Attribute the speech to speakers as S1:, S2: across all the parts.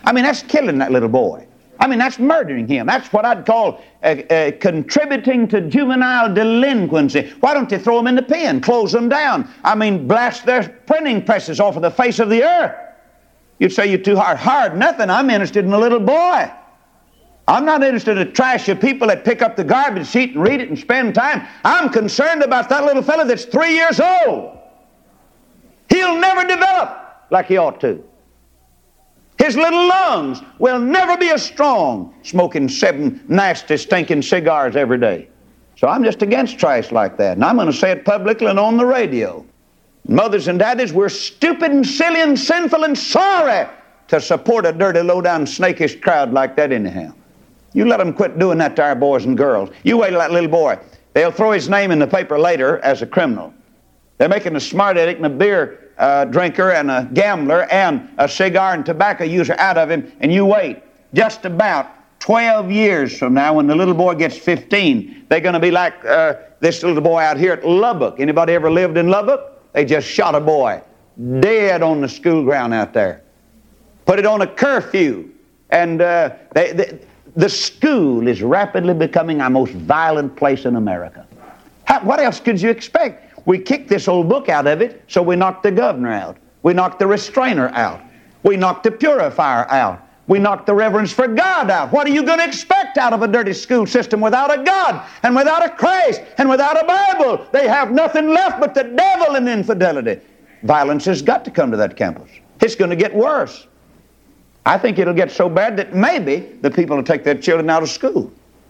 S1: I mean, that's killing that little boy. I mean, that's murdering him. That's what I'd call contributing to juvenile delinquency. Why don't you throw them in the pen, close them down? I mean, blast their printing presses off of the face of the earth. You'd say you're too hard. Hard nothing. I'm interested in a little boy. I'm not interested in trash of people that pick up the garbage sheet and read it and spend time. I'm concerned about that little fellow that's 3 years old. He'll never develop like he ought to. His little lungs will never be as strong smoking 7 nasty, stinking cigars every day. So I'm just against trash like that. And I'm going to say it publicly and on the radio. Mothers and daddies, we're stupid and silly and sinful and sorry to support a dirty, low-down, snakish crowd like that anyhow. You let them quit doing that to our boys and girls. You wait till that little boy. They'll throw his name in the paper later as a criminal. They're making a smart addict and a beer drinker and a gambler and a cigar and tobacco user out of him, and you wait. Just about 12 years from now, when the little boy gets 15, they're going to be like this little boy out here at Lubbock. Anybody ever lived in Lubbock? They just shot a boy dead on the school ground out there. Put it on a curfew. And the school is rapidly becoming our most violent place in America. What else could you expect? We kicked this old book out of it, so we knocked the governor out. We knocked the restrainer out. We knocked the purifier out. We knocked the reverence for God out. What are you going to expect out of a dirty school system without a God and without a Christ and without a Bible? They have nothing left but the devil and infidelity. Violence has got to come to that campus. It's going to get worse. I think it'll get so bad that maybe the people will take their children out of school.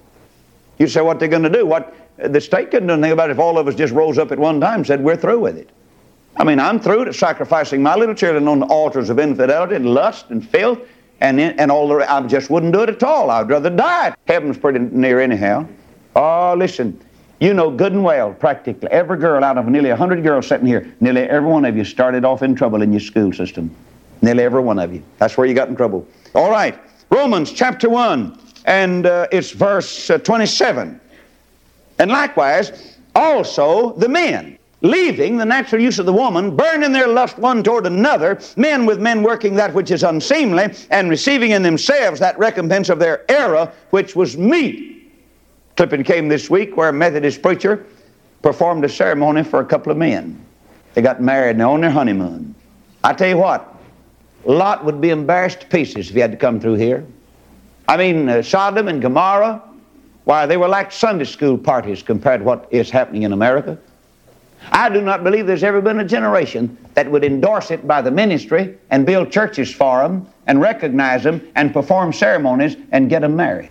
S1: You say what they're going to do. What the state couldn't do anything about it if all of us just rose up at one time and said we're through with it. I mean, I'm through to sacrificing my little children on the altars of infidelity and lust and filth and all the rest. I just wouldn't do it at all. I'd rather die. Heaven's pretty near anyhow. Oh, listen, you know good and well, practically every girl out of nearly 100 girls sitting here, nearly every one of you started off in trouble in your school system. Nearly every one of you. That's where you got in trouble. All right, Romans chapter 1, and it's verse 27. And likewise, also the men, leaving the natural use of the woman, burn in their lust one toward another, men with men working that which is unseemly, and receiving in themselves that recompense of their error, which was meet. Clipping came this week where a Methodist preacher performed a ceremony for a couple of men. They got married and they're on their honeymoon. I tell you what, Lot would be embarrassed to pieces if he had to come through here. I mean, Sodom and Gomorrah, why, they were like Sunday school parties compared to what is happening in America. I do not believe there's ever been a generation that would endorse it by the ministry and build churches for them and recognize them and perform ceremonies and get them married.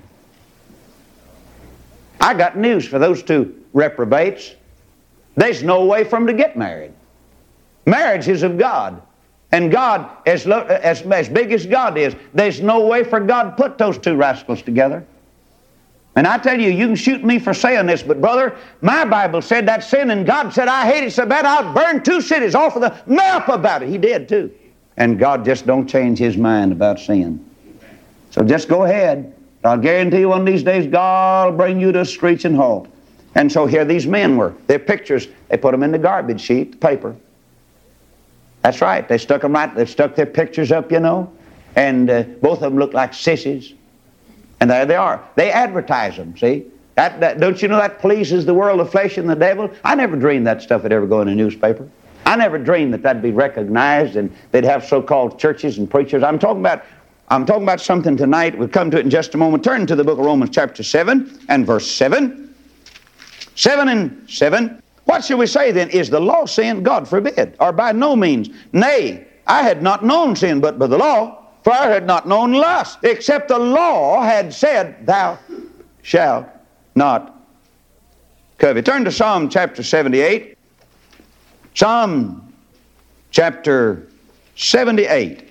S1: I got news for those two reprobates. There's no way for them to get married. Marriage is of God. And God, as big as God is, there's no way for God to put those two rascals together. And I tell you, you can shoot me for saying this, but brother, my Bible said that sin, and God said, I hate it so bad I'll burn 2 cities off of the map about it. He did too. And God just don't change His mind about sin. So just go ahead. I'll guarantee you one of these days God will bring you to a screeching halt. And so here these men were. Their pictures, they put them in the garbage sheet, the paper. That's right. They stuck them right. They stuck their pictures up, you know. And both of them looked like sissies. And there they are. They advertise them, see. That, don't you know that pleases the world of flesh and the devil? I never dreamed that stuff would ever go in a newspaper. I never dreamed that that'd be recognized and they'd have so-called churches and preachers. I'm talking about something tonight. We'll come to it in just a moment. Turn to the book of Romans chapter 7 and verse 7. 7 and 7. What shall we say then? Is the law sin? God forbid. Or by no means. Nay, I had not known sin but by the law, for I had not known lust, except the law had said, thou shalt not covet. Turn to Psalm chapter 78. Psalm chapter 78.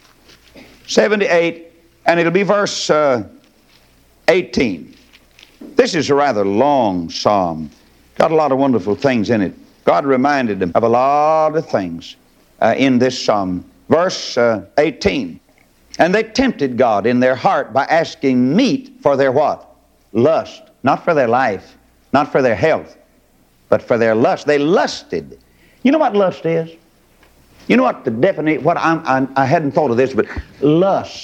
S1: 78, and it'll be verse 18. This is a rather long psalm. Got a lot of wonderful things in it. God reminded them of a lot of things in this psalm. Verse 18. And they tempted God in their heart by asking meat for their what? Lust. Not for their life, not for their health, but for their lust. They lusted. You know what lust is? You know what the definition, I hadn't thought of this, but lust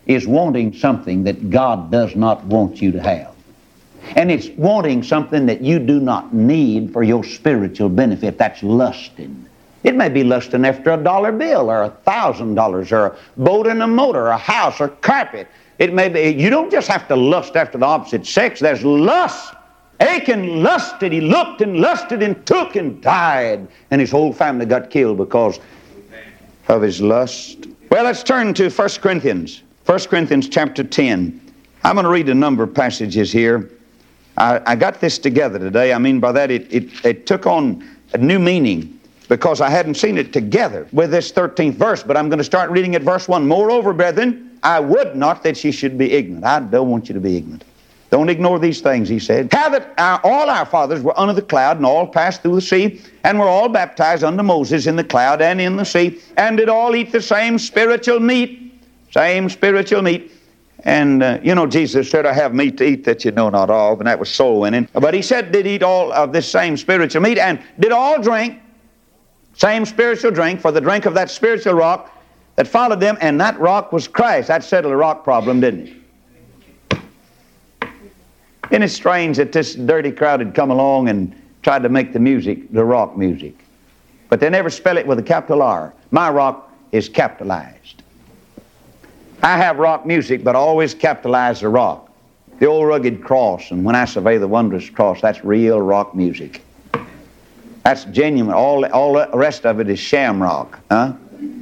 S1: is wanting something that God does not want you to have. And it's wanting something that you do not need for your spiritual benefit. That's lusting. It may be lusting after $1 bill or $1,000 or a boat and a motor or a house or carpet. It may be, you don't just have to lust after the opposite sex. There's lust. Achan lusted. He looked and lusted and took and died. And his whole family got killed because of his lust. Well, let's turn to 1 Corinthians. 1 Corinthians chapter 10. I'm going to read a number of passages here. I got this together today. I mean by that it took on a new meaning because I hadn't seen it together with this 13th verse. But I'm going to start reading at verse 1. Moreover, brethren, I would not that ye should be ignorant. I don't want you to be ignorant. Don't ignore these things, he said. How that all our fathers were under the cloud, and all passed through the sea, and were all baptized unto Moses in the cloud and in the sea, and did all eat the same spiritual meat. Same spiritual meat. And, Jesus said, I have meat to eat that you know not of, and that was soul winning. But he said, did eat all of this same spiritual meat, and did all drink, same spiritual drink, for the drink of that spiritual rock that followed them, and that rock was Christ. That settled the rock problem, didn't it? Isn't it strange that this dirty crowd had come along and tried to make the music, the rock music? But they never spell it with a capital R. My rock is capitalized. I have rock music, but I always capitalize the rock. The old rugged cross, and when I survey the wondrous cross, that's real rock music. That's genuine. All the rest of it is shamrock. Huh?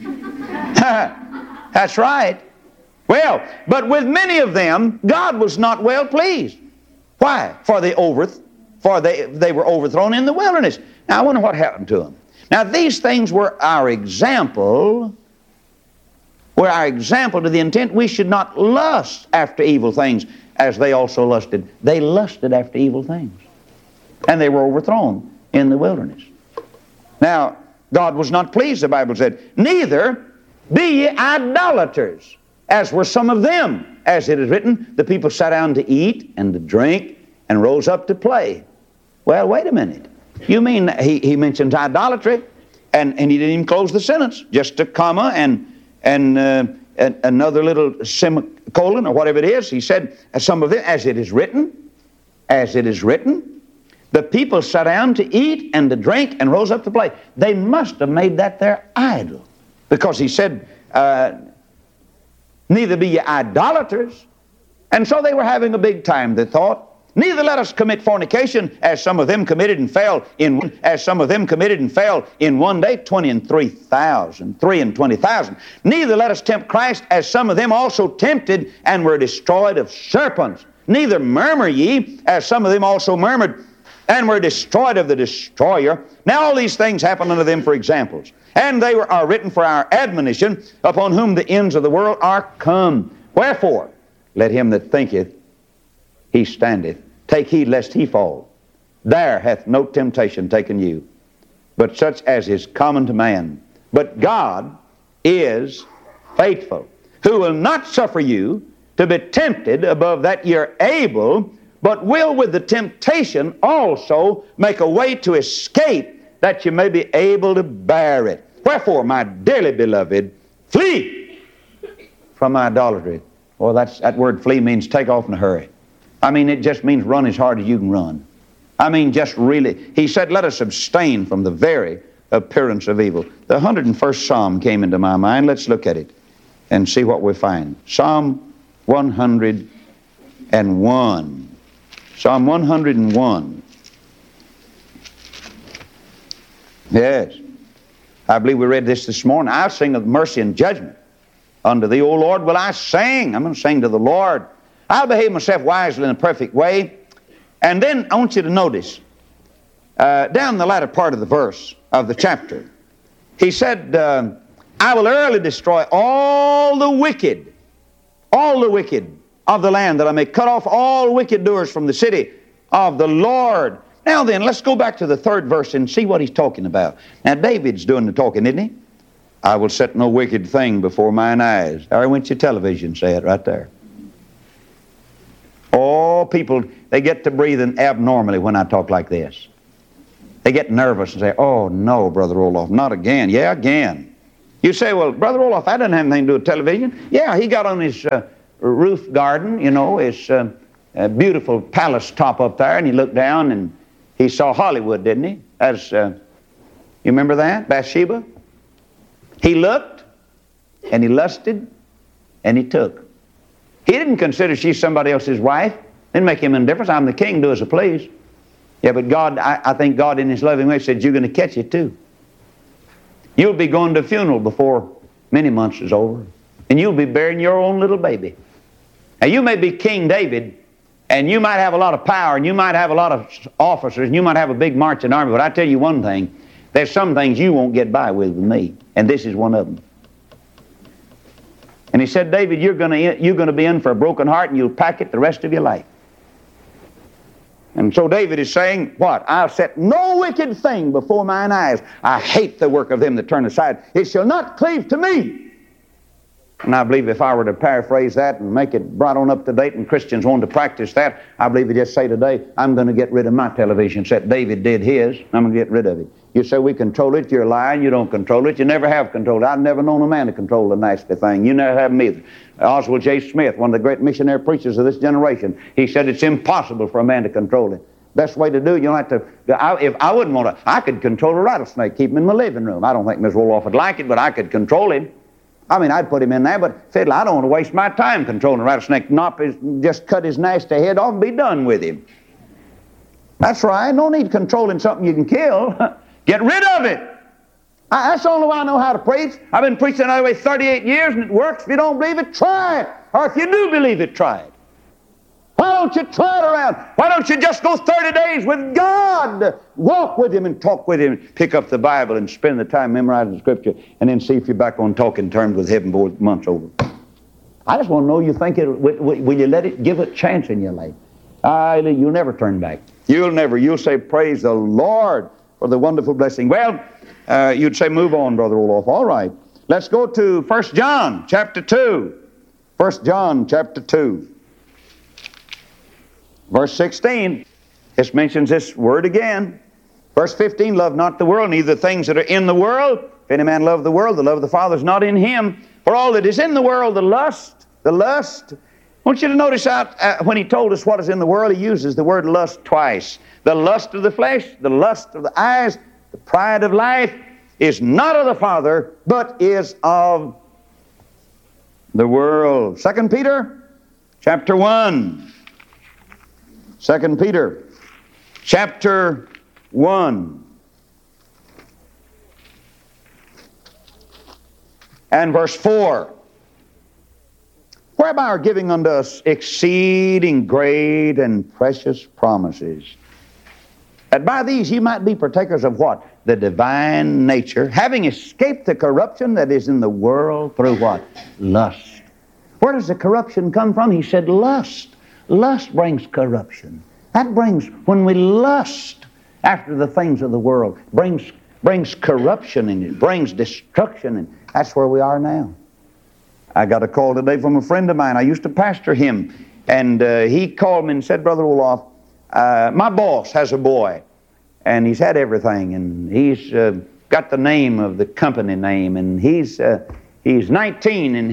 S1: That's right. Well, but with many of them, God was not well pleased. Why? For they were overthrown in the wilderness. Now, I wonder what happened to them. Now, these things were our example to the intent we should not lust after evil things as they also lusted. They lusted after evil things. And they were overthrown in the wilderness. Now, God was not pleased, the Bible said. Neither be ye idolaters, as were some of them. As it is written, the people sat down to eat and to drink and rose up to play. Well, wait a minute. You mean he mentions idolatry and he didn't even close the sentence. Just a comma and another little semicolon or whatever it is. He said, some of them, as it is written, the people sat down to eat and to drink and rose up to play. They must have made that their idol. Because he said, neither be ye idolaters. And so they were having a big time, they thought. Neither let us commit fornication, as some of them committed and fell in one day, 320,000. Neither let us tempt Christ, as some of them also tempted and were destroyed of serpents. Neither murmur ye, as some of them also murmured and were destroyed of the destroyer. Now all these things happen unto them for examples. And they are written for our admonition, upon whom the ends of the world are come. Wherefore, let him that thinketh he standeth take heed lest he fall. There hath no temptation taken you, but such as is common to man. But God is faithful, who will not suffer you to be tempted above that ye are able, but will with the temptation also make a way to escape, that you may be able to bear it. Wherefore, my dearly beloved, flee from idolatry. Well, that word flee means take off in a hurry. I mean, it just means run as hard as you can run. I mean, just really, he said, let us abstain from the very appearance of evil. The 101st Psalm came into my mind. Let's look at it and see what we find. Psalm 101. Psalm 101. Yes. I believe we read this morning. I'll sing of mercy and judgment. Unto thee, O Lord, will I sing. I'm going to sing to the Lord. I'll behave myself wisely in a perfect way. And then I want you to notice, down the latter part of the verse of the chapter, he said, I will early destroy all the wicked of the land, that I may cut off all wicked doers from the city of the Lord. Now then, let's go back to the 3rd verse and see what he's talking about. Now, David's doing the talking, isn't he? I will set no wicked thing before mine eyes. Or went your television, say it right there. Oh, people, they get to breathing abnormally when I talk like this. They get nervous and say, oh, no, Brother Roloff, not again. Yeah, again. You say, well, Brother Roloff, that doesn't have anything to do with television. Yeah, he got on his roof garden, you know, his beautiful palace top up there, and he looked down and he saw Hollywood, didn't he? As you remember that, Bathsheba? He looked, and he lusted, and he took. He didn't consider she's somebody else's wife. Didn't make him any difference. I'm the king, do as I please. Yeah, but God, I think God in His loving way said, you're going to catch it too. You'll be going to a funeral before many months is over, and you'll be bearing your own little baby. Now, you may be King David, and you might have a lot of power, and you might have a lot of officers, and you might have a big marching army, but I tell you one thing, there's some things you won't get by with me, and this is one of them. And he said, David, you're going to be in for a broken heart, and you'll pack it the rest of your life. And so David is saying, what? I'll set no wicked thing before mine eyes. I hate the work of them that turn aside. It shall not cleave to me. And I believe if I were to paraphrase that and make it brought on up to date and Christians want to practice that, I believe we just say today, I'm going to get rid of my television set. David did his. I'm going to get rid of it. You say we control it. You're lying. You don't control it. You never have controlled it. I've never known a man to control the nasty thing. You never have either. Oswald J. Smith, one of the great missionary preachers of this generation, he said it's impossible for a man to control it. Best way to do it, you don't have to, if I wouldn't want to, I could control a rattlesnake, keep him in my living room. I don't think Ms. Roloff would like it, but I could control him. I mean, I'd put him in there, but fiddle, I don't want to waste my time controlling a rattlesnake. Just cut his nasty head off and be done with him. That's right. No need controlling something you can kill. Get rid of it. That's the only way I know how to preach. I've been preaching that way 38 years, and it works. If you don't believe it, try it. Or if you do believe it, try it. Why don't you try it around? Why don't you just go 30 days with God? Walk with Him and talk with Him. Pick up the Bible and spend the time memorizing Scripture, and then see if you're back on talking terms with Heaven before the month's over. I just want to know you think will you let it give it a chance in your life? You'll never turn back. You'll say, praise the Lord for the wonderful blessing. Well, you'd say, move on, Brother Roloff. All right. Let's go to 1 John chapter 2. 1 John chapter 2. Verse 16, this mentions this word again. Verse 15, love not the world, neither the things that are in the world. If any man love the world, the love of the Father is not in him. For all that is in the world, the lust. I want you to notice out when he told us what is in the world, he uses the word lust twice. The lust of the flesh, the lust of the eyes, the pride of life is not of the Father, but is of the world. 2 Peter chapter 1. 2 Peter chapter 1 and verse 4. Whereby are giving unto us exceeding great and precious promises, that by these ye might be partakers of what? The divine nature, having escaped the corruption that is in the world through what? Lust. Where does the corruption come from? He said lust. Lust brings corruption. That brings, when we lust after the things of the world, brings corruption in it, brings destruction, and that's where we are now. I got a call today from a friend of mine. I used to pastor him, and he called me and said, Brother Roloff, my boss has a boy, and he's had everything, and he's got the name of the company name, and he's 19, and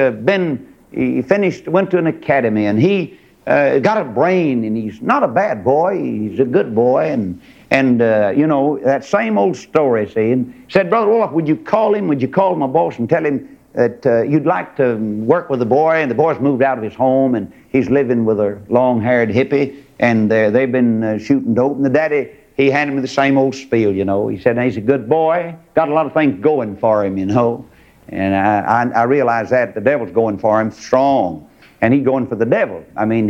S1: he finished, went to an academy, and he got a brain, and he's not a bad boy. He's a good boy, and you know, that same old story, see. And said, Brother Roloff, would you call him? Would you call my boss and tell him that you'd like to work with the boy? And the boy's moved out of his home, and he's living with a long-haired hippie, and they've been shooting dope. And the daddy, he handed me the same old spiel, you know. He said, he's a good boy, got a lot of things going for him, you know. And I realized that the devil's going for him strong. And he's going for the devil. I mean,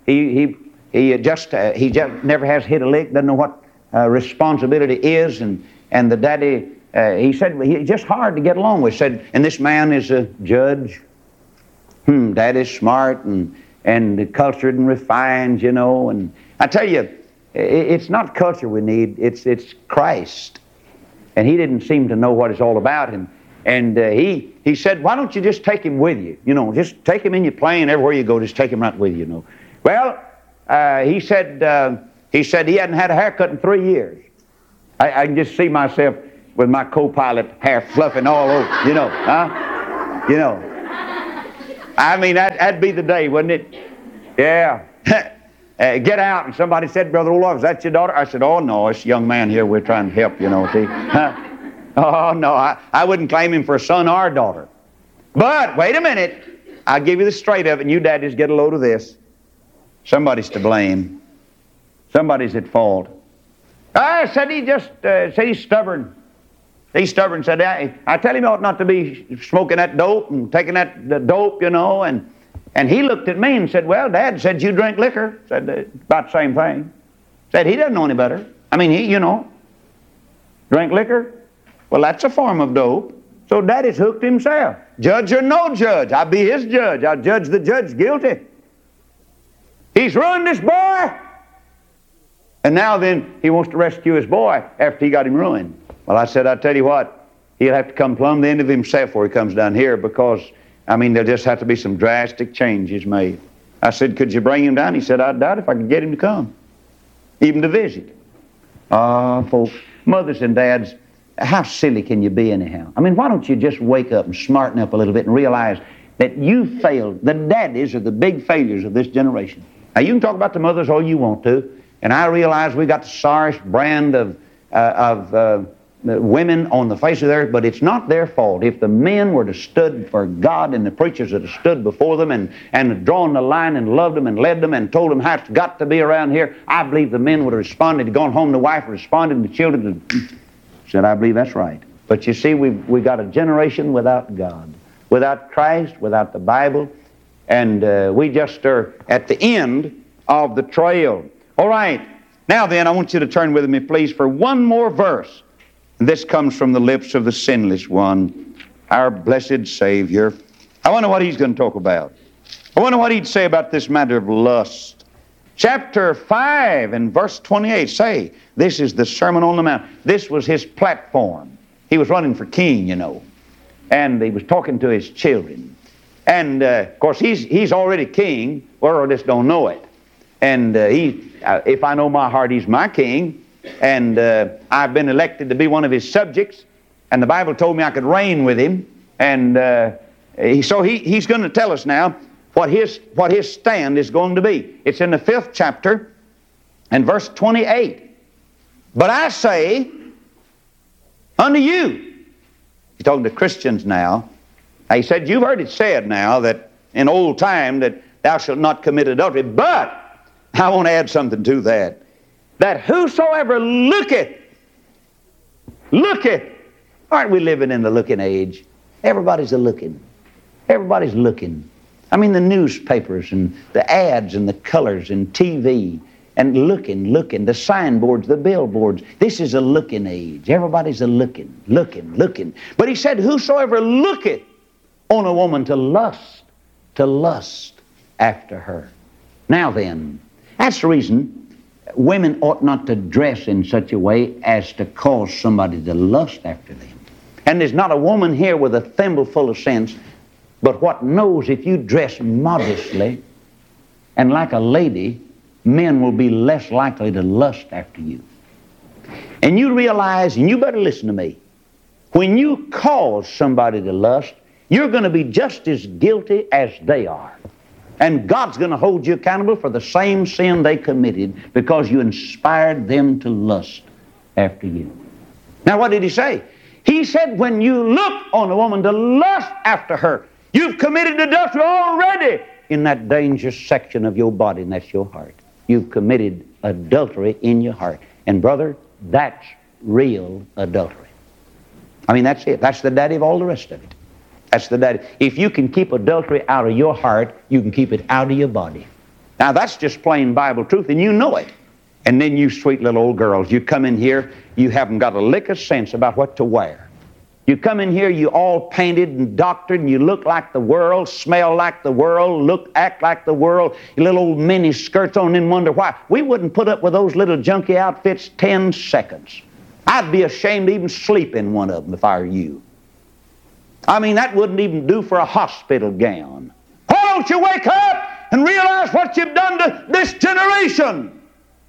S1: he just never has hit a lick, doesn't know what responsibility is, and the daddy, he said, he's just hard to get along with. Said, and this man is a judge. Daddy's smart and cultured and refined, you know. And I tell you, it's not culture we need, it's Christ. And he didn't seem to know what it's all about. And he said, why don't you just take him with you? You know, just take him in your plane, everywhere you go, just take him right with you, you know. Well, he said he hadn't had a haircut in 3 years. I can just see myself with my co-pilot hair fluffing all over, you know, huh? You know. I mean, that'd be the day, wouldn't it? Yeah. Get out, and somebody said, Brother Olaf, is that your daughter? I said, oh, no, it's a young man here. We're trying to help, you know, see. Oh, no, I wouldn't claim him for a son or a daughter. But, wait a minute. I'll give you the straight of it, and you daddies get a load of this. Somebody's to blame. Somebody's at fault. I said said he's stubborn. He's stubborn. Said, I tell him he ought not to be smoking that dope and taking that dope, you know, and he looked at me and said, well, Dad said you drink liquor. Said about the same thing. Said he doesn't know any better. I mean, he, you know, drink liquor. Well, that's a form of dope. So Daddy's hooked himself. Judge or no judge, I'll be his judge. I'll judge the judge guilty. He's ruined this boy. And now then he wants to rescue his boy after he got him ruined. Well, I said, I tell you what, he'll have to come plumb the end of himself before he comes down here, because I mean, there'll just have to be some drastic changes made. I said, could you bring him down? He said, I doubt if I could get him to come, even to visit. Folks, mothers and dads, how silly can you be anyhow? I mean, why don't you just wake up and smarten up a little bit and realize that you failed. The daddies are the big failures of this generation. Now, you can talk about the mothers all you want to, and I realize we got the sorriest brand of women on the face of the earth, but it's not their fault. If the men were to stood for God and the preachers that have stood before them and drawn the line and loved them and led them and told them how it's got to be around here, I believe the men would have responded, gone home, the wife responded, the children said, I believe that's right. But you see, we got a generation without God, without Christ, without the Bible, and we just are at the end of the trail. All right, now then, I want you to turn with me, please, for one more verse. And this comes from the lips of the sinless one, our blessed Savior. I wonder what he's going to talk about. I wonder what he'd say about this matter of lust. Chapter 5 and verse 28 say, this is the Sermon on the Mount. This was his platform. He was running for king, you know, and he was talking to his children. And, of course, he's already king. World just don't know it. And if I know my heart, he's my king. And I've been elected to be one of his subjects, and the Bible told me I could reign with him. And so he's going to tell us now what his stand is going to be. It's in the 5th chapter and verse 28. But I say unto you, he's talking to Christians now. He said, you've heard it said now that in old time that thou shalt not commit adultery. But I want to add something to that. That whosoever looketh, aren't we living in the looking age? Everybody's a-looking. Everybody's looking. I mean, the newspapers and the ads and the colors and TV and looking, the signboards, the billboards. This is a looking age. Everybody's a-looking. But he said, whosoever looketh on a woman to lust after her. Now then, that's the reason women ought not to dress in such a way as to cause somebody to lust after them. And there's not a woman here with a thimbleful of sense, but what knows if you dress modestly and like a lady, men will be less likely to lust after you. And you realize, and you better listen to me, when you cause somebody to lust, you're going to be just as guilty as they are. And God's going to hold you accountable for the same sin they committed because you inspired them to lust after you. Now, what did he say? He said, when you look on a woman to lust after her, you've committed adultery already in that dangerous section of your body, and that's your heart. You've committed adultery in your heart. And brother, that's real adultery. I mean, that's it. That's the daddy of all the rest of it. That's the daddy. If you can keep adultery out of your heart, you can keep it out of your body. Now, that's just plain Bible truth, and you know it. And then you sweet little old girls, you come in here, you haven't got a lick of sense about what to wear. You come in here, you all painted and doctored, and you look like the world, smell like the world, act like the world, your little old mini skirts on, and wonder why. We wouldn't put up with those little junky outfits 10 seconds. I'd be ashamed to even sleep in one of them if I were you. I mean, that wouldn't even do for a hospital gown. Why don't you wake up and realize what you've done to this generation?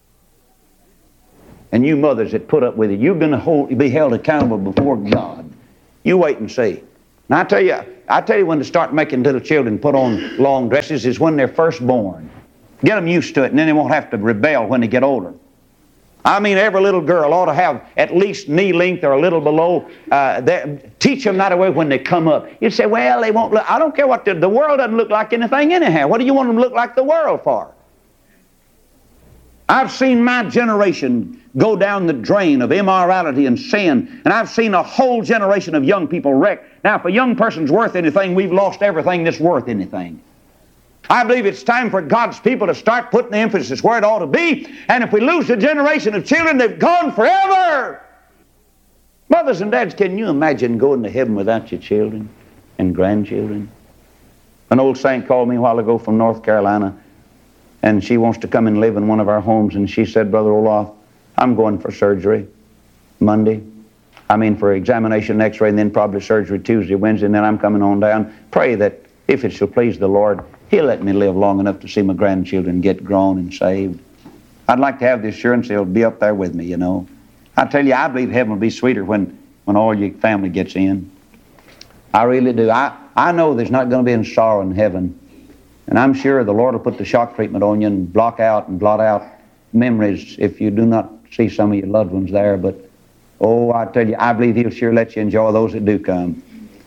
S1: And you mothers that put up with it, you're going to be held accountable before God. You wait and see. And I tell you when to start making little children put on long dresses is when they're first born. Get them used to it, and then they won't have to rebel when they get older. I mean, every little girl ought to have at least knee length or a little below. Teach them that way when they come up. You say, well, they won't look. I don't care what the world doesn't look like anything anyhow. What do you want them to look like the world for? I've seen my generation go down the drain of immorality and sin, and I've seen a whole generation of young people wrecked. Now, if a young person's worth anything, we've lost everything that's worth anything. I believe it's time for God's people to start putting the emphasis where it ought to be, and if we lose a generation of children, they've gone forever. Mothers and dads, can you imagine going to heaven without your children and grandchildren? An old saint called me a while ago from North Carolina, and she wants to come and live in one of our homes, and she said, Brother Olaf, I'm going for surgery Monday. For examination, x-ray, and then probably surgery Tuesday, Wednesday, and then I'm coming on down. Pray that if it shall please the Lord, He'll let me live long enough to see my grandchildren get grown and saved. I'd like to have the assurance they'll be up there with me, you know. I tell you, I believe heaven will be sweeter when all your family gets in. I really do. I know there's not going to be any sorrow in heaven. And I'm sure the Lord will put the shock treatment on you and blot out memories if you do not see some of your loved ones there. But, I tell you, I believe He'll sure let you enjoy those that do come.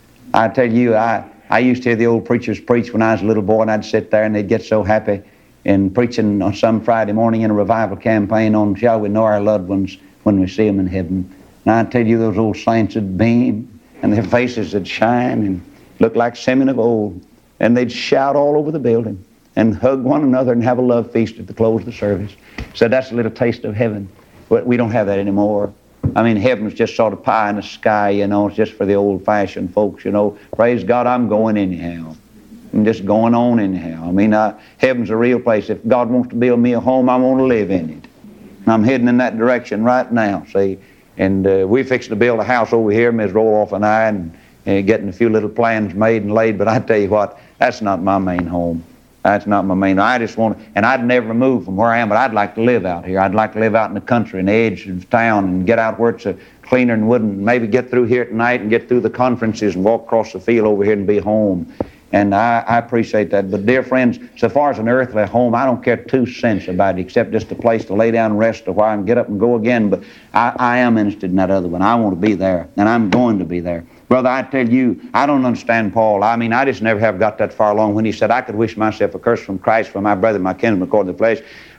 S1: I tell you, I used to hear the old preachers preach when I was a little boy, and I'd sit there and they'd get so happy in preaching on some Friday morning in a revival campaign on shall we know our loved ones when we see them in heaven. And I tell you, those old saints would beam, and their faces would shine and look like semen of old. And they'd shout all over the building and hug one another and have a love feast at the close of the service. So that's a little taste of heaven. But we don't have that anymore. Heaven's just sort of pie in the sky, you know. It's just for the old-fashioned folks, you know. Praise God, I'm going anyhow. I'm just going on anyhow. Heaven's a real place. If God wants to build me a home, I want to live in it. And I'm heading in that direction right now, see. And we're fixing to build a house over here, Ms. Roloff and I, and getting a few little plans made and laid. But I tell you what, that's not my main home. That's not my main. I just want to, and I'd never move from where I am, but I'd like to live out here. I'd like to live out in the country, in the edge of town, and get out where it's cleaner and wouldn't maybe get through here at night and get through the conferences and walk across the field over here and be home. And I appreciate that. But dear friends, so far as an earthly home, I don't care 2 cents about it, except just a place to lay down and rest a while and get up and go again. But I am interested in that other one. I want to be there, and I'm going to be there. Brother, I tell you, I don't understand Paul. I just never have got that far along when he said, I could wish myself a curse from Christ for my brother, my kinsman, according to the flesh.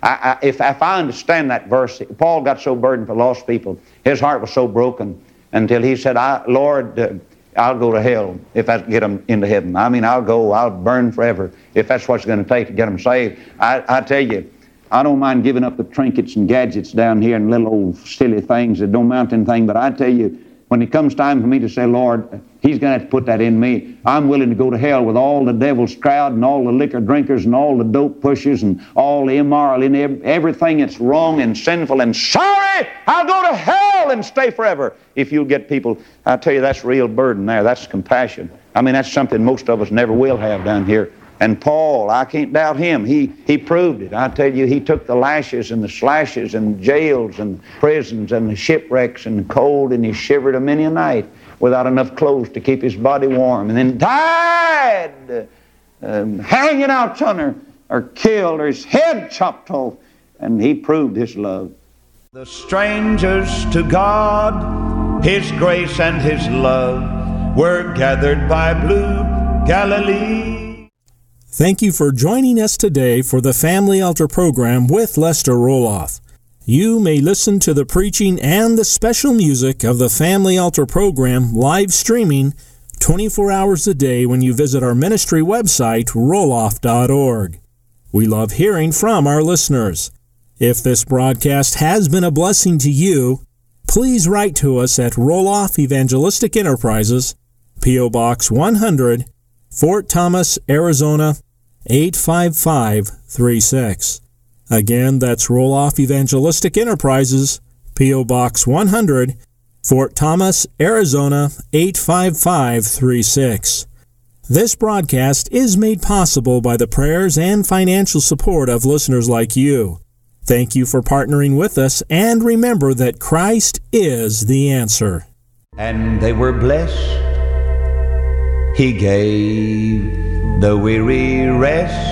S1: If I understand that verse, Paul got so burdened for lost people. His heart was so broken until he said, Lord, I'll go to hell if I get them into heaven. I'll burn forever if that's what it's going to take to get them saved. I tell you, I don't mind giving up the trinkets and gadgets down here and little old silly things that don't amount to anything, but I tell you, when it comes time for me to say, Lord, He's going to have to put that in me. I'm willing to go to hell with all the devil's crowd and all the liquor drinkers and all the dope pushers and all the immoral and everything that's wrong and sinful and sorry. I'll go to hell and stay forever. If you'll get people, I tell you, that's real burden there. That's compassion. That's something most of us never will have down here. And Paul, I can't doubt him. He proved it. I tell you, he took the lashes and the slashes and jails and prisons and the shipwrecks and the cold, and he shivered a many a night without enough clothes to keep his body warm, and then died hanging out somewhere, or killed, or his head chopped off. And he proved his love.
S2: The strangers to God, His grace and His love were gathered by blue Galilee.
S3: Thank you for joining us today for the Family Altar program with Lester Roloff. You may listen to the preaching and the special music of the Family Altar program live streaming 24 hours a day when you visit our ministry website, roloff.org. We love hearing from our listeners. If this broadcast has been a blessing to you, please write to us at Roloff Evangelistic Enterprises, P.O. Box 100, Fort Thomas, Arizona, 85536. Again, that's Roloff Evangelistic Enterprises, P.O. Box 100, Fort Thomas, Arizona, 85536. This broadcast is made possible by the prayers and financial support of listeners like you. Thank you for partnering with us, and remember that Christ is the answer.
S2: And they were blessed He gave the weary rest.